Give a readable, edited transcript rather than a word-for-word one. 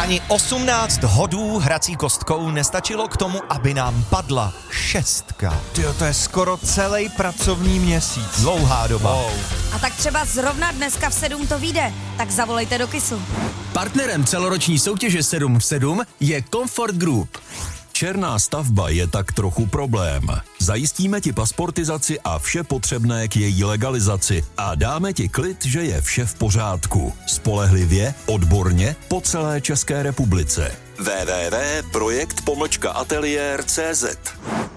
Ani 18 hodů hrací kostkou nestačilo k tomu, aby nám padla 6. Tyjo, to je skoro celý pracovní měsíc. Dlouhá doba. Wow. A tak třeba zrovna dneska v 7 to vyjde, tak zavolejte do KISu. Partnerem celoroční soutěže 7 v 7 je Comfort Group. Černá stavba je tak trochu problém. Zajistíme ti pasportizaci a vše potřebné k její legalizaci a dáme ti klid, že je vše v pořádku. Spolehlivě, odborně, po celé České republice. www.projekt-ateliér.cz